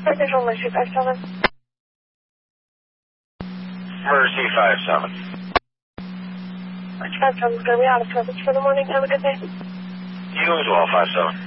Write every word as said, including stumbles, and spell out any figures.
Visual Mercy five seven. Mercy five seven. Mercy five seven is going to be out of service for the morning. Have a good day. You as well, five seven.